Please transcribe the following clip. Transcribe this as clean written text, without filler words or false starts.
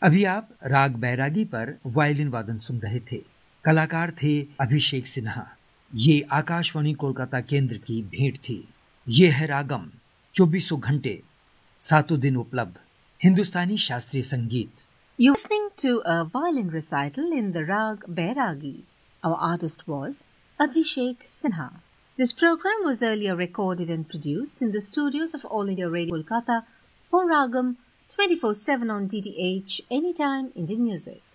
अभी आप राग बैरागी पर वायलिन वादन सुन रहे थे। कलाकार थे अभिषेक सिन्हा। ये आकाशवाणी कोलकाता केंद्र की भेंट थी। ये है रागम, 2400 घंटे, सातों दिन उपलब्ध हिंदुस्तानी शास्त्रीय संगीत। You're listening to a violin recital in the Rag Bairagi. Our artist was Abhishek Sinha. This program was earlier recorded and produced in the studios of All India Radio Kolkata for Ragam 24/7 on DTH Anytime Indian Music.